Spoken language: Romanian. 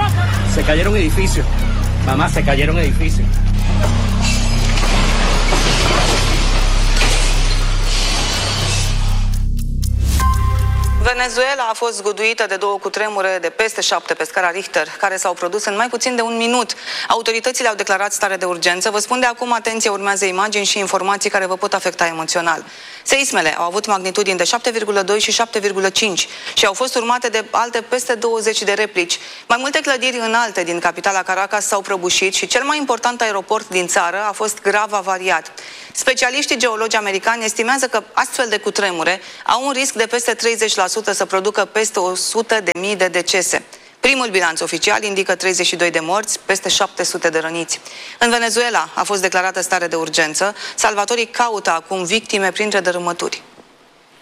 Se cayeron edificios. Mamá, se cayeron edificios. Venezuela a fost zguduită de 2 cutremure de peste 7 pe scara Richter, care s-au produs în mai puțin de un minut. Autoritățile au declarat stare de urgență. Vă spun de acum, atenție, urmează imagini și informații care vă pot afecta emoțional. Seismele au avut magnitudini de 7,2 și 7,5 și au fost urmate de alte peste 20 de replici. Mai multe clădiri înalte din capitala Caracas s-au prăbușit și cel mai important aeroport din țară a fost grav avariat. Specialiștii geologi americani estimează că astfel de cutremure au un risc de peste 30% să producă peste 100.000 de decese. Primul bilanț oficial indică 32 de morți, peste 700 de răniți. În Venezuela a fost declarată stare de urgență. Salvatorii caută acum victime printre dărâmături.